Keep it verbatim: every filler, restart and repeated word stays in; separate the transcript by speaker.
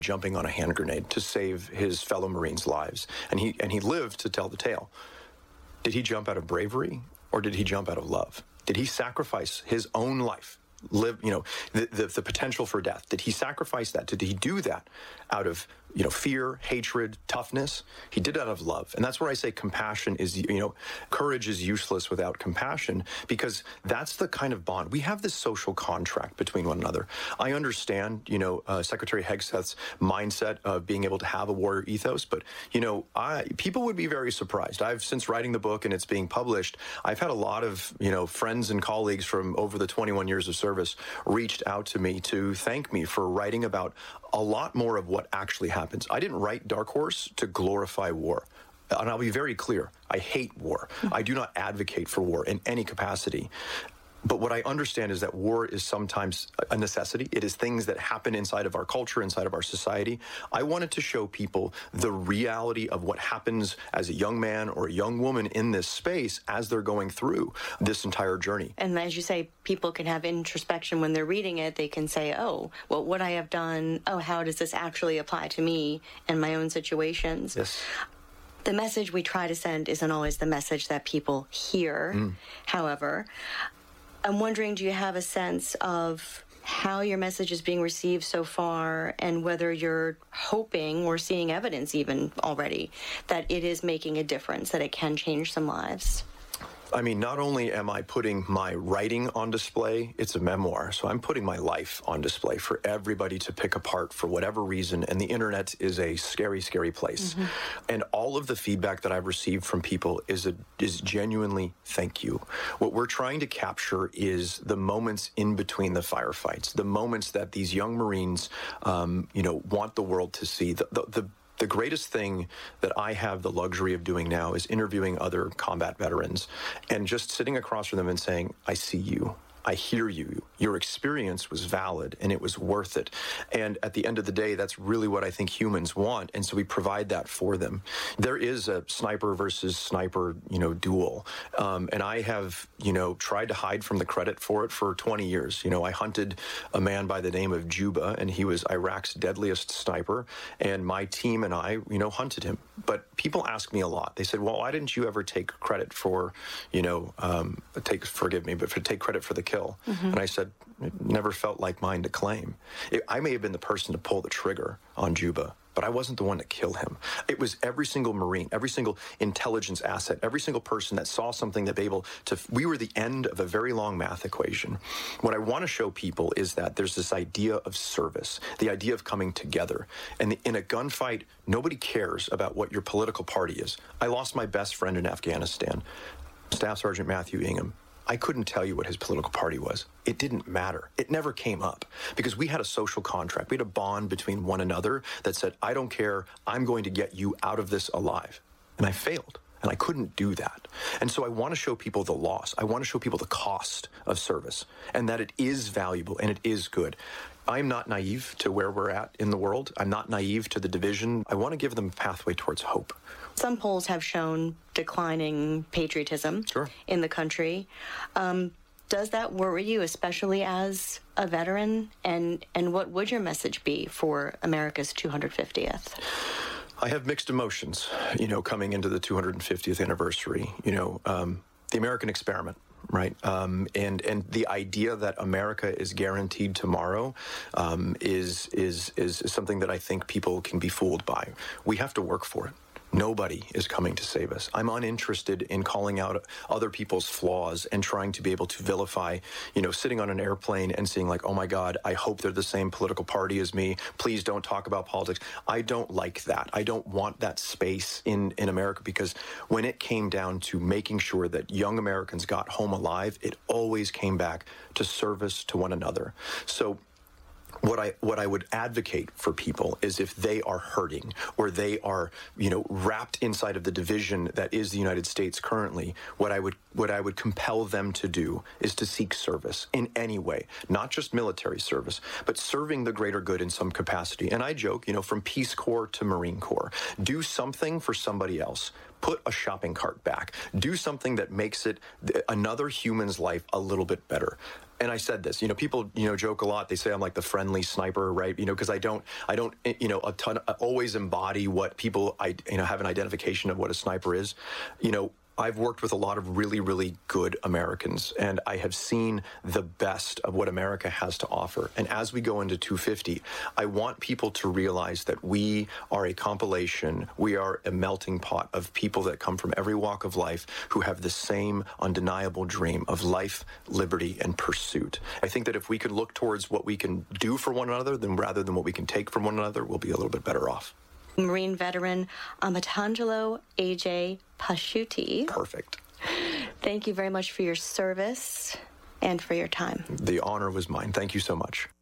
Speaker 1: jumping on a hand grenade to save his fellow Marines' lives. And he and he lived to tell the tale. Did he jump out of bravery or did he jump out of love? Did he sacrifice his own life? Live, you know, the, the the potential for death. Did he sacrifice that? Did he do that out of, you know, fear, hatred, toughness? He did it out of love. And that's where I say compassion is, you know, courage is useless without compassion, because that's the kind of bond. We have this social contract between one another. I understand, you know, uh, Secretary Hegseth's mindset of being able to have a warrior ethos, but, you know, I people would be very surprised. I've, since writing the book and it's being published, I've had a lot of, you know, friends and colleagues from over the twenty-one years of service reached out to me to thank me for writing about a lot more of what actually happens. I didn't write Dark Horse to glorify war. And I'll be very clear, I hate war. I do not advocate for war in any capacity. But what I understand is that war is sometimes a necessity. It is things that happen inside of our culture, inside of our society. I wanted to show people the reality of what happens as a young man or a young woman in this space as they're going through this entire journey.
Speaker 2: And as you say, people can have introspection when they're reading it. They can say, oh, well, what I have done, oh, how does this actually apply to me and my own situations?
Speaker 1: Yes.
Speaker 2: The message we try to send isn't always the message that people hear. Mm. However, I'm wondering, do you have a sense of how your message is being received so far and whether you're hoping or seeing evidence even already that it is making a difference, that it can change some lives?
Speaker 1: I mean, not only am I putting my writing on display, it's a memoir, so I'm putting my life on display for everybody to pick apart for whatever reason, and the internet is a scary, scary place. Mm-hmm. And all of the feedback that I've received from people is a, is genuinely thank you. What we're trying to capture is the moments in between the firefights, the moments that these young Marines, um, you know, want the world to see. The, the, the The greatest thing that I have the luxury of doing now is interviewing other combat veterans and just sitting across from them and saying, I see you. I hear you. Your experience was valid and it was worth it. And at the end of the day, that's really what I think humans want. And so we provide that for them. There is a sniper versus sniper, you know, duel. Um, and I have, you know, tried to hide from the credit for it for twenty years. You know, I hunted a man by the name of Juba, and he was Iraq's deadliest sniper. And my team and I, you know, hunted him. But people ask me a lot. They said, well, why didn't you ever take credit for, you know, um, take, forgive me, but for take credit for the kill? Mm-hmm. And I said, it never felt like mine to claim. It, I may have been the person to pull the trigger on Juba, but I wasn't the one to kill him. It was every single Marine, every single intelligence asset, every single person that saw something that be able to, we were the end of a very long math equation. What I want to show people is that there's this idea of service, the idea of coming together. And in a gunfight, nobody cares about what your political party is. I lost my best friend in Afghanistan, Staff Sergeant Matthew Ingham. I couldn't tell you what his political party was. It didn't matter. It never came up because we had a social contract. We had a bond between one another that said, I don't care. I'm going to get you out of this alive. And I failed. And I couldn't do that. And so I want to show people the loss. I want to show people the cost of service and that it is valuable and it is good. I'm not naive to where we're at in the world. I'm not naive to the division. I want to give them a pathway towards hope.
Speaker 2: Some polls have shown declining patriotism sure. in the country. Um, does that worry you, especially as a veteran? And, and what would your message be for America's two hundred fiftieth?
Speaker 1: I have mixed emotions, you know, coming into the two hundred fiftieth anniversary, you know, um, the American experiment. Right. Um, and and the idea that America is guaranteed tomorrow um, is, is is something that I think people can be fooled by. We have to work for it. Nobody is coming to save us. I'm uninterested in calling out other people's flaws and trying to be able to vilify, you know, sitting on an airplane and seeing like, oh my God, I hope they're the same political party as me. Please don't talk about politics. I don't like that. I don't want that space in, in America because when it came down to making sure that young Americans got home alive, it always came back to service to one another. So What I what I would advocate for people is if they are hurting or they are, you know, wrapped inside of the division that is the United States currently, what I would what I would compel them to do is to seek service in any way, not just military service, but serving the greater good in some capacity. And I joke, you know, from Peace Corps to Marine Corps, do something for somebody else. put a shopping cart back. Do something that makes it another human's life a little bit better. And I said this, you know, people, you know, joke a lot. They say I'm like the friendly sniper, right? You know, because I don't, I don't, you know, a ton, I always embody what people, I, you know, have an identification of what a sniper is. You know, I've worked with a lot of really, really good Americans, and I have seen the best of what America has to offer. And as we go into two fifty, I want people to realize that we are a compilation, we are a melting pot of people that come from every walk of life who have the same undeniable dream of life, liberty, and pursuit. I think that if we could look towards what we can do for one another, then rather than what we can take from one another, we'll be a little bit better off.
Speaker 2: Marine veteran Amatangelo A J Pasciuti.
Speaker 1: Perfect.
Speaker 2: Thank you very much for your service and for your time.
Speaker 1: The honor was mine. Thank you so much.